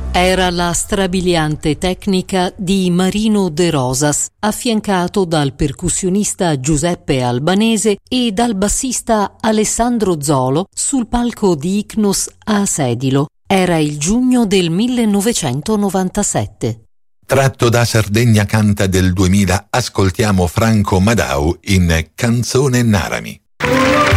Era la strabiliante tecnica di Marino De Rosas, affiancato dal percussionista Giuseppe Albanese e dal bassista Alessandro Zolo sul palco di Ichnos a Sedilo. Era il giugno del 1997. Tratto da Sardegna Canta del 2000, ascoltiamo Franco Madau in Canzone Narami.